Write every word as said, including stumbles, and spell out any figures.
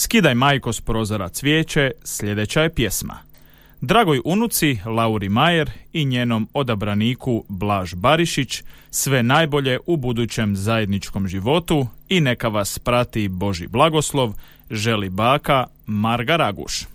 Skidaj majko s prozora cvijeće, sljedeća je pjesma. Dragoj unuci Lauri Majer i njenom odabraniku Blaž Barišić sve najbolje u budućem zajedničkom životu i neka vas prati Božji blagoslov, želi baka Marga Raguš.